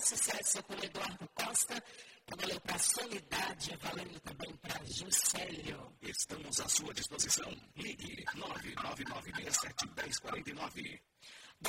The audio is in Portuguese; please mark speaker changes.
Speaker 1: sucesso com Eduardo Costa, valeu para Solidade, valendo também para Juscelio.
Speaker 2: Estamos à sua disposição. Ligue 999671049.